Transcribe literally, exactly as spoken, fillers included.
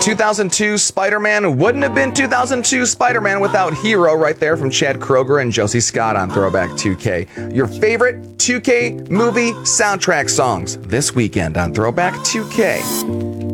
two thousand two Spider-Man wouldn't have been two thousand two Spider-Man without Hero right there from Chad Kroger and Josie Scott on Throwback two K. Your favorite two K movie soundtrack songs this weekend on Throwback two K.